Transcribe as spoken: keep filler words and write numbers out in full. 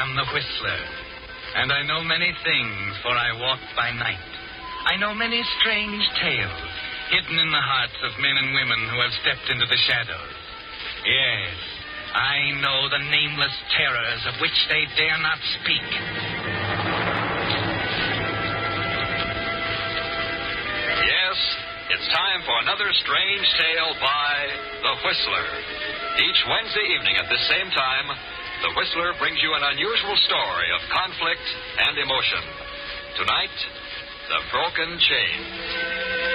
am the Whistler, and I know many things, for I walk by night. I know many strange tales, hidden in the hearts of men and women who have stepped into the shadows. Yes, I know the nameless terrors of which they dare not speak. Yes, it's time for another strange tale by The Whistler. Each Wednesday evening at this same time, The Whistler brings you an unusual story of conflict and emotion. Tonight, The Broken Chain.